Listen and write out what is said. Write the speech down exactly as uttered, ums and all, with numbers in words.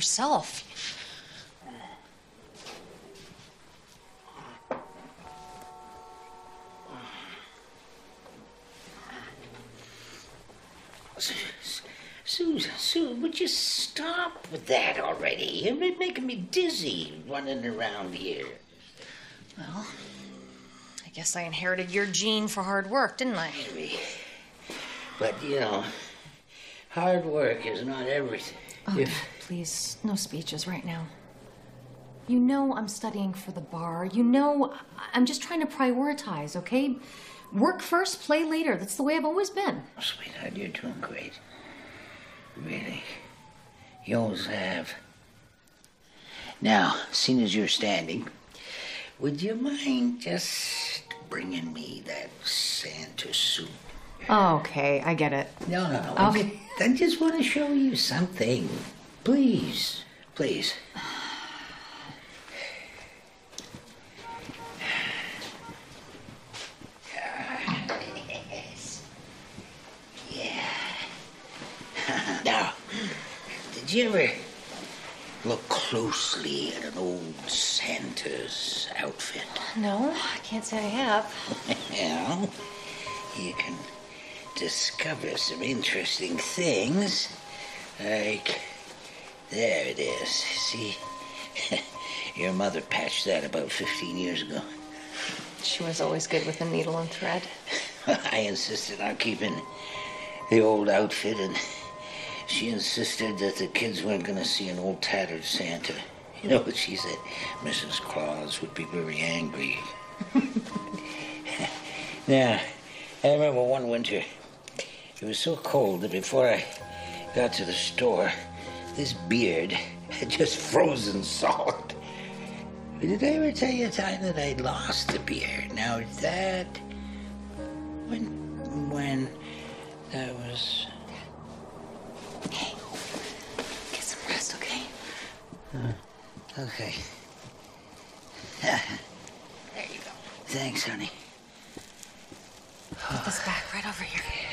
yourself. Susan, Susan, would you stop with that already? You're making me dizzy running around here. Well, I guess I inherited your gene for hard work, didn't I? Maybe. But, you know, hard work is not everything. Okay, if... please, no speeches right now. You know I'm studying for the bar. You know I'm just trying to prioritize, okay? Work first, play later. That's the way I've always been. Oh, sweetheart, you're doing great. Really. You always have. Now, seeing as you're standing, would you mind just bringing me that Santa suit? Oh, okay, I get it. No, no, no. Okay. I just want to show you something. Please, please. Now, did you ever look closely at an old Santa's outfit? No, I can't say I have. Well, you can discover some interesting things. Like, there it is. See? Your mother patched that about fifteen years ago. She was always good with a needle and thread. I insisted on keeping the old outfit, and she insisted that the kids weren't going to see an old tattered Santa. You know what she said? Missus Claus would be very angry. Now, I remember one winter, it was so cold that before I got to the store, this beard had just frozen solid. Did I ever tell you a time that I'd lost the beard? Now, that... When... When... That was... Hey, get some rest, okay? Uh, okay. There you go. Thanks, honey. Put this back right over here.